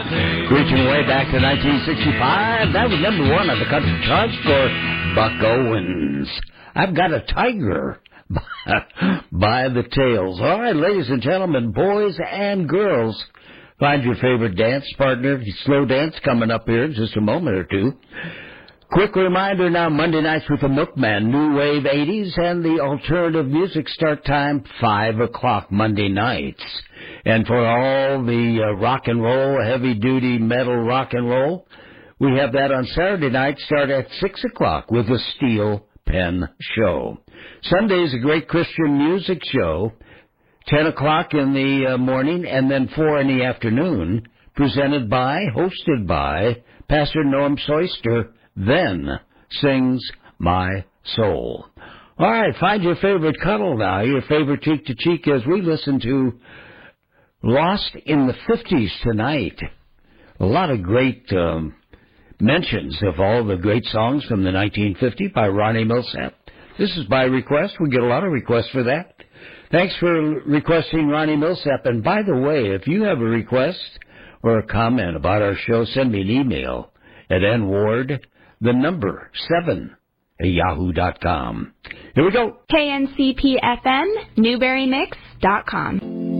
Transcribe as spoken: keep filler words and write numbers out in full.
Reaching way back to nineteen sixty-five, that was number one on the country charts for Buck Owens. I've Got a Tiger by the Tails. All right, ladies and gentlemen, boys and girls, find your favorite dance partner. Slow dance coming up here in just a moment or two. Quick reminder now, Monday nights with the Milkman, New Wave eighties, and the alternative music start time, five o'clock Monday nights. And for all the uh, rock and roll, heavy-duty metal rock and roll, we have that on Saturday night, start at six o'clock with the Steel Pen Show. Sunday is a great Christian music show, ten o'clock in the uh, morning, and then four in the afternoon, presented by, hosted by, Pastor Norm Soyster, Then Sings My Soul. All right, find your favorite cuddle now, your favorite cheek-to-cheek, as we listen to Lost in the fifties tonight. A lot of great um, mentions of all the great songs from the nineteen fifties by Ronnie Milsap. This is by request. We get a lot of requests for that. Thanks for requesting Ronnie Milsap. And by the way, if you have a request or a comment about our show, send me an email at nward, the number seven, at yahoo dot com. Here we go. K N C P F M, Newberry Mix dot com.